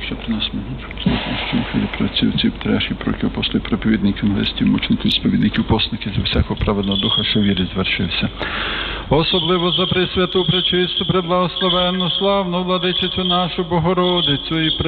щоб ти нас мені працювців, треш і проки апостолів, проповідників, інвестів, мучеників, сповідників, посників, за всякого праведного духа, що вірить, звершився. Особливо за Пресвяту, пречисту, преблагословенну, славну владичицю нашу Богородицю і